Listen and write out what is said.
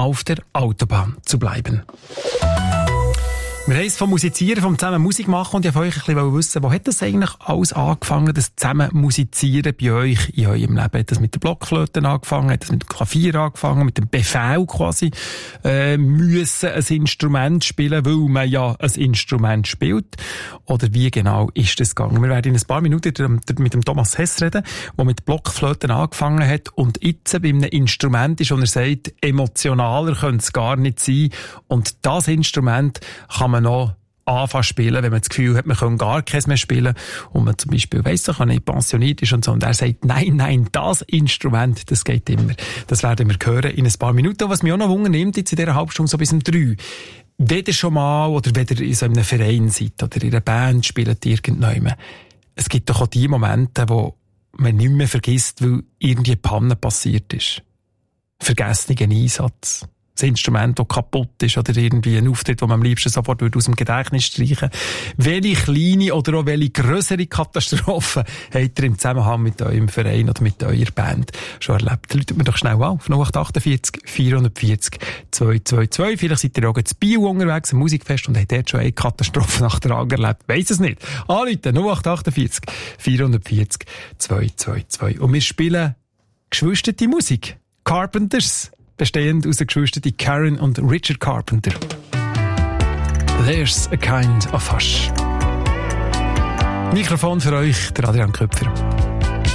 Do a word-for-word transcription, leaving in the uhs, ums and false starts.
auf der Autobahn zu bleiben. Wir haben es vom Musizieren, vom zusammen Musik machen und ich wollte euch ein bisschen wissen, wo hat das eigentlich alles angefangen, das zusammen Musizieren bei euch in eurem Leben? Hat das mit der Blockflöte angefangen, hat das mit dem Klavier angefangen, mit dem Befehl quasi, äh, müssen ein Instrument spielen, weil man ja ein Instrument spielt? Oder wie genau ist das gegangen? Wir werden in ein paar Minuten mit dem Thomas Hess reden, der mit Blockflöten angefangen hat und jetzt bei einem Instrument ist und er sagt, emotionaler könnte es gar nicht sein und das Instrument kann man noch anfangen spielen, wenn man das Gefühl hat, man kann gar keins mehr spielen und man zum Beispiel weiss, dass man nicht pensioniert ist und so. Und er sagt, nein, nein, das Instrument, das geht immer. Das werden wir hören in ein paar Minuten. Was mich auch noch wundernimmt, jetzt in dieser Halbstunde so bis um drei. Wenn ihr schon mal oder wenn ihr in so einem Verein seid oder in einer Band spielt irgendjemand, es gibt doch auch die Momente, wo man nicht mehr vergisst, weil irgendwie Panne passiert ist. Vergessenen Einsatz. Das Instrument, das kaputt ist oder irgendwie ein Auftritt, den man am liebsten sofort aus dem Gedächtnis streichen würde. Welche kleine oder auch welche grössere Katastrophe habt ihr im Zusammenhang mit eurem Verein oder mit eurer Band schon erlebt? Läutet mir doch schnell an auf null acht achtundvierzig vierhundertvierzig zweihundertzweiundzwanzig. Vielleicht seid ihr auch zu Bio unterwegs, im Musikfest und habt dort schon eine Katastrophe nach der anderen erlebt. Weiss es nicht. Anrufen null acht achtundvierzig vierhundertvierzig zweihundertzweiundzwanzig. Und wir spielen geschwisterte Musik. Carpenters. Bestehend aus den Geschwistern Karen und Richard Carpenter. There's a kind of hush. Mikrofon für euch, der Adrian Köpfer.